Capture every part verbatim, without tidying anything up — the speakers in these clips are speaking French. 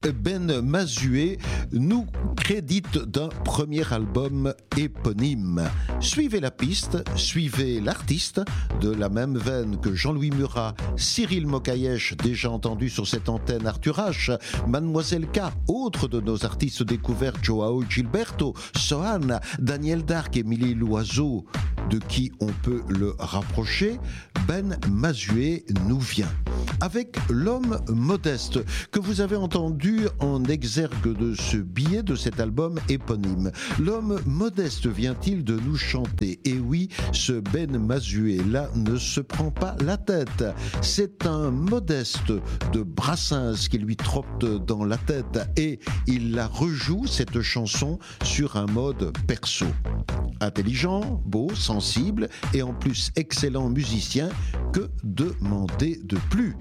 Ben Mazué nous crédite d'un premier album éponyme. Suivez la piste, suivez l'artiste, de la même veine que Jean-Louis Murat, Cyril Mokayesh, déjà entendu sur cette antenne, Arthur H, Mademoiselle K, autre de nos artistes découverts, Joao Gilberto, Sohan, Daniel Dark, Émilie Loiseau, de qui on peut le rapprocher, Ben Mazué nous vient. Avec L'homme modeste, que vous avez entendu en exergue de ce billet de cet album éponyme. L'homme modeste vient-il de nous chanter? Et oui, ce Ben Mazué-là ne se prend pas la tête. C'est un modeste de Brassens qui lui trotte dans la tête et il la rejoue, cette chanson, sur un mode perso. Intelligent, beau, sensible et en plus excellent musicien, que demander de plus?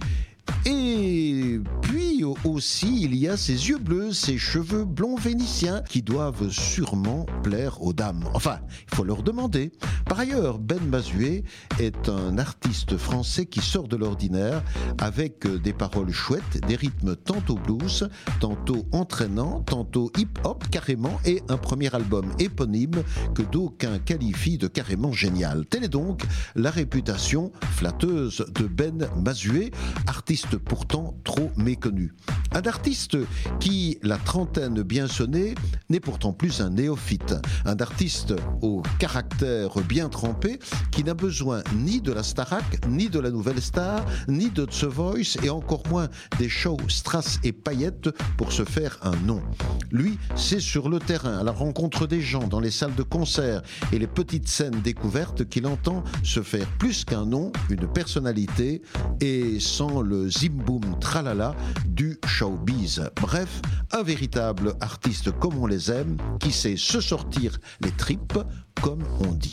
Et puis aussi, il y a ses yeux bleus, ses cheveux blonds vénitiens qui doivent sûrement plaire aux dames. Enfin, il faut leur demander. Par ailleurs, Ben Mazué est un artiste français qui sort de l'ordinaire avec des paroles chouettes, des rythmes tantôt blues, tantôt entraînants, tantôt hip-hop carrément et un premier album éponyme que d'aucuns qualifient de carrément génial. Telle est donc la réputation flatteuse de Ben Mazué, artiste pourtant trop méconnu. Un artiste qui, la trentaine bien sonnée, n'est pourtant plus un néophyte. Un artiste au caractère bien trempé qui n'a besoin ni de la Starac, ni de la Nouvelle Star, ni de The Voice et encore moins des shows Strass et paillettes pour se faire un nom. Lui, c'est sur le terrain, à la rencontre des gens, dans les salles de concert et les petites scènes découvertes qu'il entend se faire plus qu'un nom, une personnalité et sans le zim-boum tralala du showbiz. Bref, un véritable artiste comme on les aime, qui sait se sortir les tripes, comme on dit.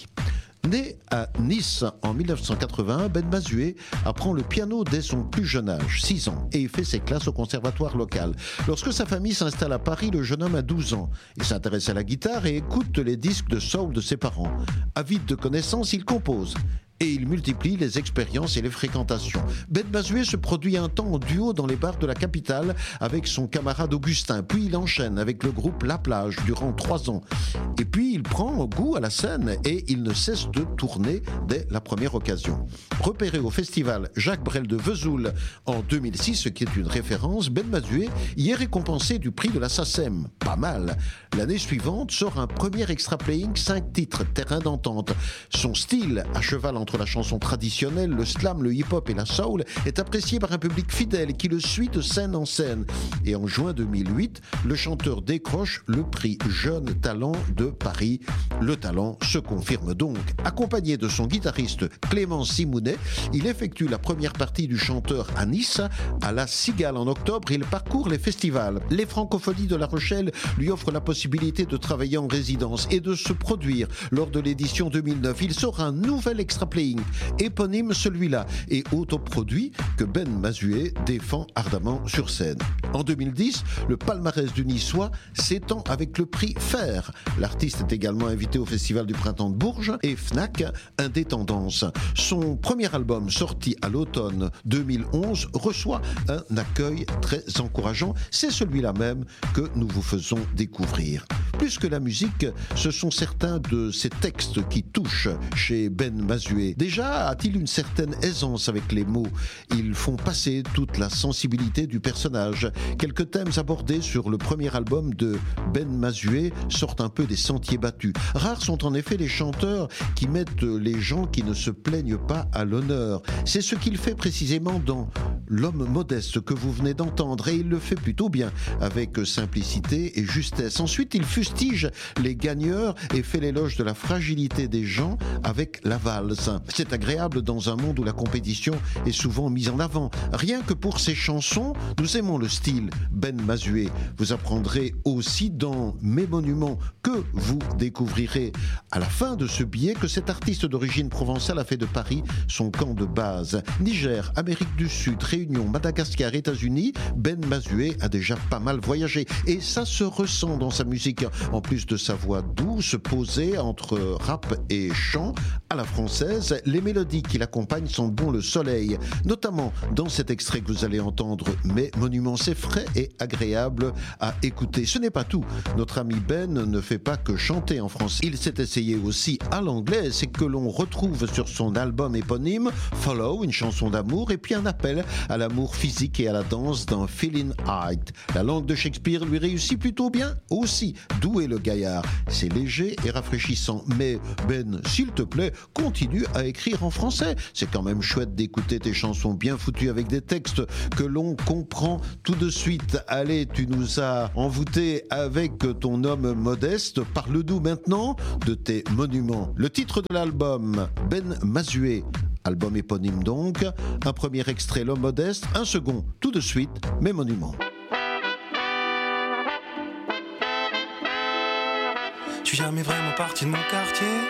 Né à Nice en mille neuf cent quatre-vingt-un, Ben Mazué apprend le piano dès son plus jeune âge, six ans, et il fait ses classes au conservatoire local. Lorsque sa famille s'installe à Paris, le jeune homme a douze ans. Il s'intéresse à la guitare et écoute les disques de soul de ses parents. Avide de connaissances, il compose. Et il multiplie les expériences et les fréquentations. Ben Mazué se produit un temps en duo dans les bars de la capitale avec son camarade Augustin, puis il enchaîne avec le groupe La Plage durant trois ans. Et puis il prend goût à la scène et il ne cesse de tourner dès la première occasion. Repéré au festival Jacques Brel de Vesoul en deux mille six, ce qui est une référence, Ben Mazué y est récompensé du prix de la SACEM. Pas mal. L'année suivante sort un premier extra playing, cinq titres, terrain d'entente. Son style, à cheval entre entre la chanson traditionnelle, le slam, le hip-hop et la soul, est apprécié par un public fidèle qui le suit de scène en scène. Et en juin deux mille huit, le chanteur décroche le prix Jeune Talent de Paris. Le talent se confirme donc. Accompagné de son guitariste Clément Simounet, il effectue la première partie du chanteur à Nice. À la Cigale en octobre, il parcourt les festivals. Les Francophonies de La Rochelle lui offrent la possibilité de travailler en résidence et de se produire. Lors de l'édition deux mille neuf, il sort un nouvel extra playing, éponyme celui-là, et autoproduit que Ben Mazué défend ardemment sur scène. En deux mille dix, le palmarès du Niçois s'étend avec le prix Fer. L'artiste est également invité au Festival du Printemps de Bourges et Fnac, un des tendances. Son premier album, sorti à l'automne deux mille onze, reçoit un accueil très encourageant. C'est celui-là même que nous vous faisons découvrir. Plus que la musique, ce sont certains de ces textes qui touchent chez Ben Mazué. Déjà, a-t-il une certaine aisance avec les mots? Ils font passer toute la sensibilité du personnage. Quelques thèmes abordés sur le premier album de Ben Mazué sortent un peu des sentiers battus. Rares sont en effet les chanteurs qui mettent les gens qui ne se plaignent pas à l'honneur. C'est ce qu'il fait précisément dans L'homme modeste que vous venez d'entendre, et il le fait plutôt bien, avec simplicité et justesse. Ensuite, il fustige les gagneurs et fait l'éloge de la fragilité des gens avec la valse. C'est agréable dans un monde où la compétition est souvent mise en avant. Rien que pour ces chansons, nous aimons le style Ben Mazué. Vous apprendrez aussi dans Mes monuments, que vous découvrirez à la fin de ce billet, que cet artiste d'origine provençale a fait de Paris son camp de base. Niger, Amérique du Sud, Réunion, Madagascar, États-Unis, Ben Mazué a déjà pas mal voyagé. Et ça se ressent dans sa musique. en plus de sa voix douce, posée entre rap et chant à la française, les mélodies qui l'accompagnent sont bon le soleil, notamment dans cet extrait que vous allez entendre. Mais Monument, c'est frais et agréable à écouter. Ce n'est pas tout. Notre ami Ben ne fait pas que chanter en français. Il s'est essayé aussi à l'anglais, c'est que l'on retrouve sur son album éponyme Follow, une chanson d'amour, et puis un appel à l'amour physique et à la danse dans Feeling High. La langue de Shakespeare lui réussit plutôt bien aussi. Doué le gaillard. C'est léger et rafraîchissant. Mais Ben, s'il te plaît, continue à écrire en français. C'est quand même chouette d'écouter tes chansons bien foutues avec des textes que l'on comprend tout de suite. Allez, tu nous as envoûtés avec ton homme modeste. Parle-nous maintenant de tes monuments. Le titre de l'album, Ben Mazué. Album éponyme donc. Un premier extrait, L'homme modeste. Un second, tout de suite, Mes monuments. Je suis jamais vraiment parti de mon quartier.